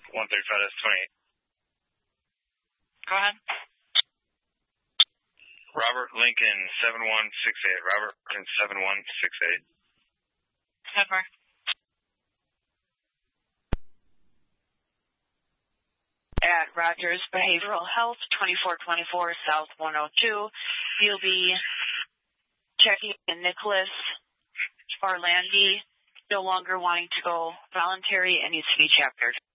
135-28. Go ahead. Robert Lincoln 7168. Robert Lincoln 7168. Pepper. At Rogers Behavioral Health, 2424 South 102, you'll be checking in Nicholas Orlandi, no longer wanting to go voluntary and needs to be chaptered.